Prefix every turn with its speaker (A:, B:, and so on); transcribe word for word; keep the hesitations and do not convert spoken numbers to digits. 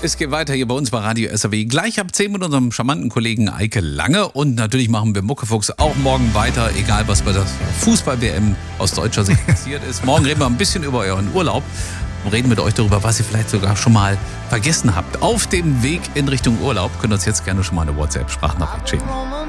A: Es geht weiter hier bei uns bei Radio S R W. Gleich ab zehn mit unserem charmanten Kollegen Eike Lange. Und natürlich machen wir Muckefuchs auch morgen weiter, egal was bei der Fußball-W M aus deutscher Sicht passiert ist. Morgen reden wir ein bisschen über euren Urlaub und reden mit euch darüber, was ihr vielleicht sogar schon mal vergessen habt. Auf dem Weg in Richtung Urlaub könnt ihr uns jetzt gerne schon mal eine WhatsApp-Sprachnachricht schicken.